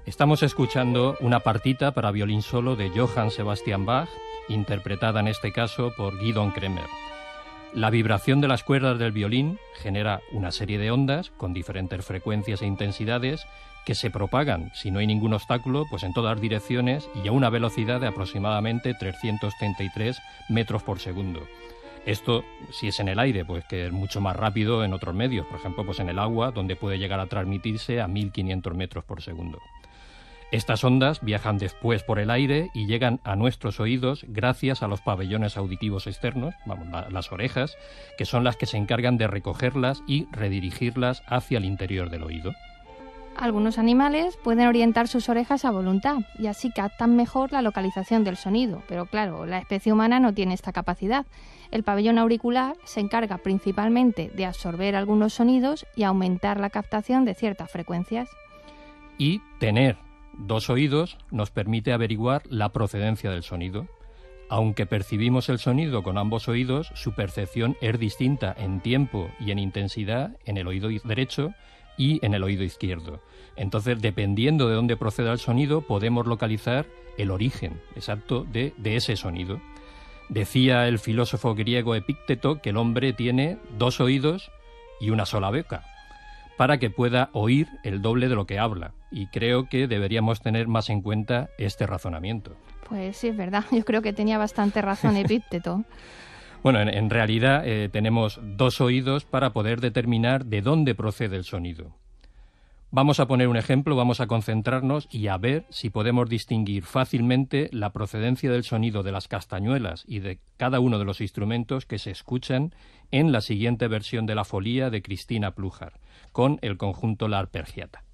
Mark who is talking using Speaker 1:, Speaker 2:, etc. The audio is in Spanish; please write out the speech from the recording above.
Speaker 1: Estamos escuchando una partita para violín solo de Johann Sebastian Bach, interpretada en este caso por Gidon Kremer. La vibración de las cuerdas del violín genera una serie de ondas con diferentes frecuencias e intensidades que se propagan, si no hay ningún obstáculo, pues en todas direcciones y a una velocidad de aproximadamente 333 metros por segundo. Esto, si es en el aire, pues que es mucho más rápido en otros medios, por ejemplo, pues en el agua, donde puede llegar a transmitirse a 1500 metros por segundo. Estas ondas viajan después por el aire y llegan a nuestros oídos gracias a los pabellones auditivos externos, las orejas, que son las que se encargan de recogerlas y redirigirlas hacia el interior del oído.
Speaker 2: Algunos animales pueden orientar sus orejas a voluntad y así captan mejor la localización del sonido, pero claro, la especie humana no tiene esta capacidad. El pabellón auricular se encarga principalmente de absorber algunos sonidos y aumentar la captación de ciertas frecuencias.
Speaker 1: Y tener dos oídos nos permite averiguar la procedencia del sonido. Aunque percibimos el sonido con ambos oídos, su percepción es distinta en tiempo y en intensidad en el oído derecho y en el oído izquierdo. Entonces, dependiendo de dónde proceda el sonido, podemos localizar el origen exacto de ese sonido. Decía el filósofo griego Epícteto que el hombre tiene dos oídos y una sola boca, para que pueda oír el doble de lo que habla. Y creo que deberíamos tener más en cuenta este razonamiento.
Speaker 2: Pues sí, es verdad. Yo creo que tenía bastante razón Epícteto.
Speaker 1: Bueno, en realidad tenemos dos oídos para poder determinar de dónde procede el sonido. Vamos a poner un ejemplo, vamos a concentrarnos y a ver si podemos distinguir fácilmente la procedencia del sonido de las castañuelas y de cada uno de los instrumentos que se escuchan en la siguiente versión de la Folía de Cristina Plújar, con el conjunto La Arpeggiata.